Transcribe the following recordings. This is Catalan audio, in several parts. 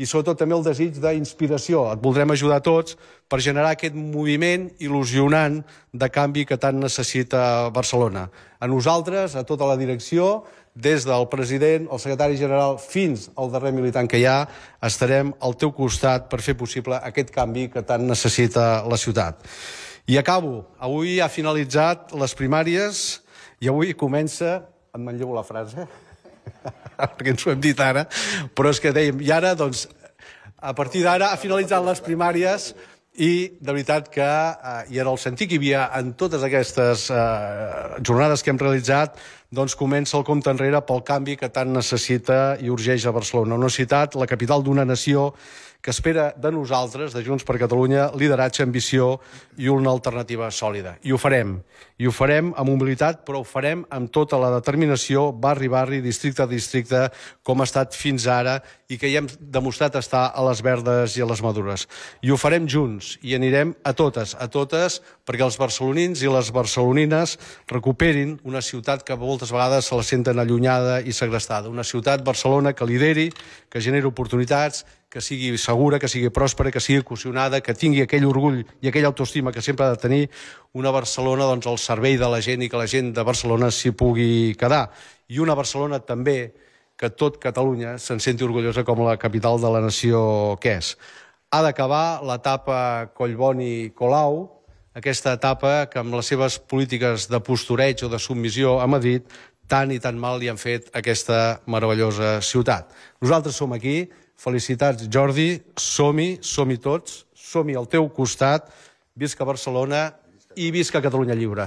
i sobretot també el desig d'inspiració. Et voldrem ajudar tots per generar aquest moviment il·lusionant de canvi que tant necessita Barcelona. A nosaltres, a tota la direcció, des del president, el secretari general, fins al darrer militant que hi ha, estarem al teu costat per fer possible aquest canvi que tant necessita la ciutat. I acabo. Avui ha finalitzat les primàries i avui comença... Em manllevo la frase, perquè ens ho hem dit ara, però és que dèiem, i ara, doncs, a partir d'ara ha finalitzat les primàries i de veritat que, i era el sentit que hi havia en totes aquestes jornades que hem realitzat, doncs comença el compte enrere pel canvi que tant necessita i urgeix a Barcelona. Una ciutat, la capital d'una nació, que espera de nosaltres, de Junts per Catalunya, lideratge, ambició i una alternativa sòlida. I ho farem amb humilitat, però ho farem amb tota la determinació, barri a barri, districte a districte, com ha estat fins ara i que ja hem demostrat estar a les verdes i a les madures. I ho farem junts i anirem a totes, perquè els barcelonins i les barcelonines recuperin una ciutat que moltes vegades se la senten allunyada i segrestada. Una ciutat, Barcelona, que lideri, que generi oportunitats, que sigui segura, que sigui pròspera, que sigui cohesionada, que tingui aquell orgull i aquella autoestima que sempre ha de tenir una Barcelona doncs, al servei de la gent i que la gent de Barcelona s'hi pugui quedar. I una Barcelona també que tot Catalunya se'n senti orgullosa com la capital de la nació que és. Ha d'acabar l'etapa Collboni-Colau, aquesta etapa que amb les seves polítiques de postureig o de submissió a Madrid tant i tan mal li han fet aquesta meravellosa ciutat. Nosaltres som aquí. Felicitats, Jordi, som-hi tots, som-hi al teu costat, visca Barcelona i visca Catalunya Lliure.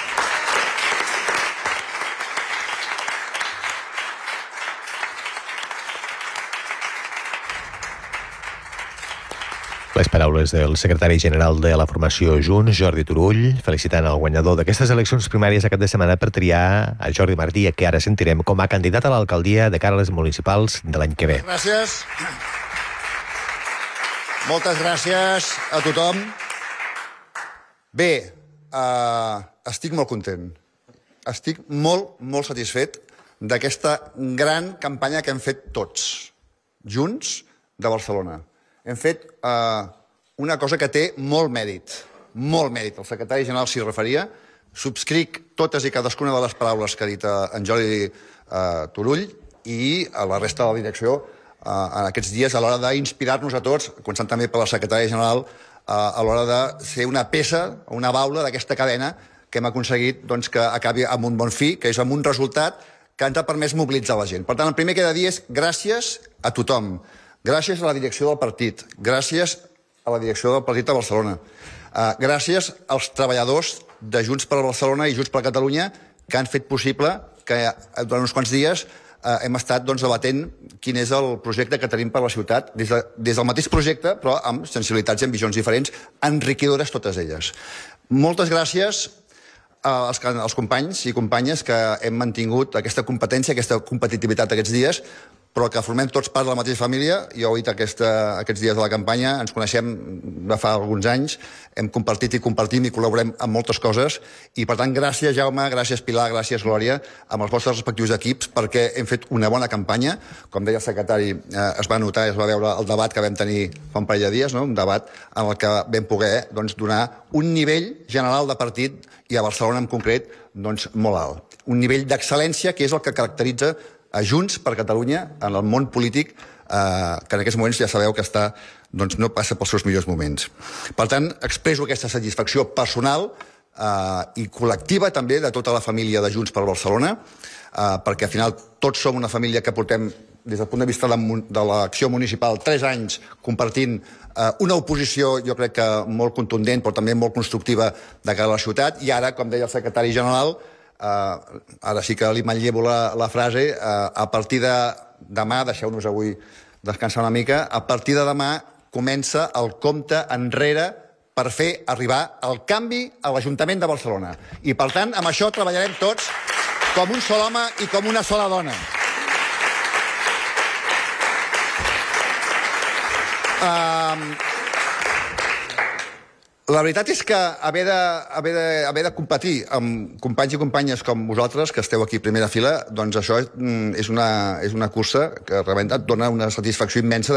Les paraules del secretari general de la formació Junts, Jordi Turull, felicitant el guanyador d'aquestes eleccions primàries aquest de setmana per triar a Jordi Martí, que ara sentirem com a candidat a l'alcaldia de cara a les municipals de l'any que ve. Gràcies. Moltes gràcies a tothom. Bé, estic molt content. Estic molt satisfet d'aquesta gran campanya que hem fet tots, Junts de Barcelona. Hem fet una cosa que té molt mèrit, el secretari general s'hi referia, subscric totes i cadascuna de les paraules que ha dit en Jordi Turull i a la resta de la direcció en aquests dies a l'hora d'inspirar-nos a tots, començant també per la secretària general, a l'hora de ser una peça, una baula d'aquesta cadena que hem aconseguit que acabi amb un bon fi, que és amb un resultat que ens ha permès mobilitzar la gent. Per tant, el primer que he de dir és gràcies a tothom. Gràcies a la direcció del partit, gràcies a la direcció del partit de Barcelona, gràcies als treballadors de Junts per Barcelona i Junts per Catalunya que han fet possible que durant uns quants dies hem estat debatent quin és el projecte que tenim per la ciutat, des del mateix projecte, però amb sensibilitats i ambicions diferents, enriquidores totes elles. Moltes gràcies als companys i companyes que hem mantingut aquesta competència, aquesta competitivitat aquests dies, però que formem tots part de la mateixa família. Jo ho he dit aquests dies de la campanya, ens coneixem de fa alguns anys, hem compartit i compartim i col·laborem en moltes coses, i per tant gràcies Jaume, gràcies Pilar, gràcies Glòria, amb els vostres respectius equips, perquè hem fet una bona campanya. Com deia el secretari, es va notar, es va veure el debat que vam tenir fa un parell de dies, un debat en el que vam poder donar un nivell general de partit, i a Barcelona en concret, molt alt. Un nivell d'excel·lència que és el que caracteritza a Junts per Catalunya en el món polític, que en aquests moments ja sabeu que no passa pels seus millors moments. Per tant, expresso aquesta satisfacció personal i col·lectiva també de tota la família de Junts per Barcelona, perquè al final tots som una família que portem, des del punt de vista de l'acció municipal, 3 anys compartint una oposició, jo crec que molt contundent, però també molt constructiva de cara a la ciutat, i ara, com deia el secretari general, ara sí que li manllevo la frase, a partir de demà, deixeu-nos avui descansar una mica, a partir de demà comença el compte enrere per fer arribar el canvi a l'Ajuntament de Barcelona. I per tant, amb això treballarem tots com un sol home i com una sola dona. La veritat és que haver de competir amb companys i companyes com vosaltres, que esteu aquí a primera fila, doncs això és una cursa que realment et dona una satisfacció immensa